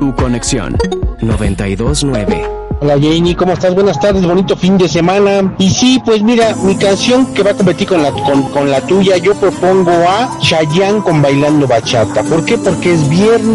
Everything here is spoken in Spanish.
Tu conexión 92.9. Hola Janie, ¿cómo estás? Buenas tardes, bonito fin de semana. Y sí, pues mira, mi canción que va a competir con la tuya, yo propongo a Chayanne con Bailando Bachata. ¿Por qué? Porque es viernes.